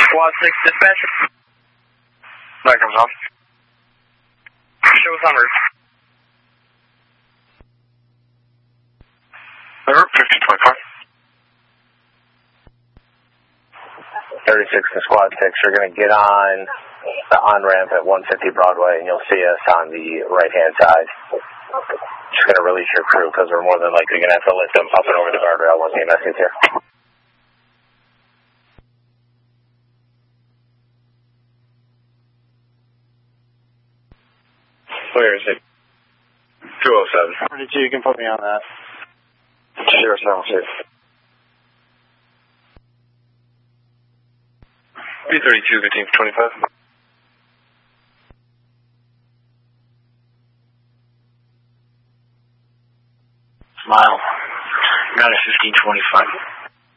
Squad 6 dispatch. That comes on. Show us on route. Route 1525. 36 to Squad 6, you're going to get on the on-ramp at 150 Broadway, and you'll see us on the right-hand side. Just going to release your crew, because we're more than likely going to have to lift them up and over the guardrail once the EMS gets here. Where is it? 207. 42, you can put me on that. Sure, sounds good. B32, 1525. Smile. Got a 1525.